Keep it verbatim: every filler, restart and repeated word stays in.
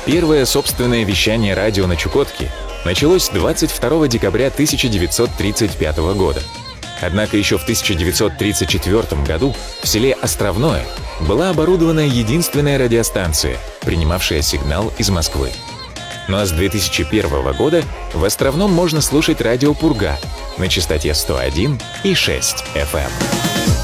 Первое собственное вещание радио на Чукотке началось двадцать второго декабря тысяча девятьсот тридцать пятого года. Однако еще в тысяча девятьсот тридцать четвёртом году в селе Островное была оборудована единственная радиостанция, принимавшая сигнал из Москвы. Ну а с две тысячи первого года в Островном можно слушать радио «Пурга» на частоте сто один и шесть эф эм.